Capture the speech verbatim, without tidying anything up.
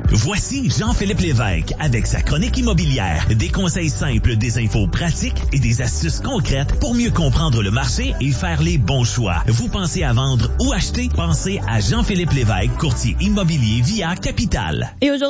Voici Jean-Philippe Lévesque avec sa chronique immobilière. Des conseils simples, des infos pratiques et des astuces concrètes pour mieux comprendre le marché et faire les bons choix. Vous pensez à vendre ou acheter? Pensez à Jean-Philippe Lévesque, courtier immobilier via Capital. Et aujourd'hui,